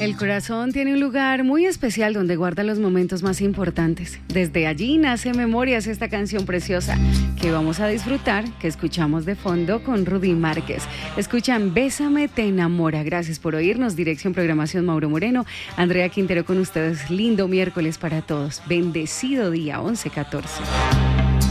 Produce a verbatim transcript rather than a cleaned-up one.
El corazón tiene un lugar muy especial donde guarda los momentos más importantes. Desde allí nace Memorias, esta canción preciosa que vamos a disfrutar, que escuchamos de fondo con Rudy Márquez. Escuchan Bésame, te enamora. Gracias por oírnos. Dirección, programación, Mauro Moreno. Andrea Quintero con ustedes. Lindo miércoles para todos. Bendecido día, once catorce.